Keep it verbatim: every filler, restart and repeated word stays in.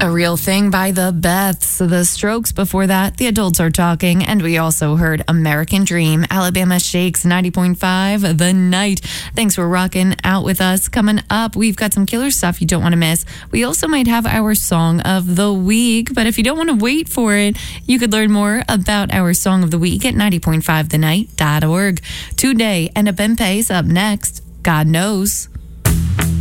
A Real Thing by the Beths. The Strokes before that, The Adults Are Talking, and we also heard American Dream, Alabama Shakes, ninety point five, The Night. Thanks for rocking out with us. Coming up, we've got some killer stuff you don't want to miss. We also might have our Song of the Week, but if you don't want to wait for it, you could learn more about our Song of the Week at ninety point five the night dot org. Today, and a Bempe's up next. God knows.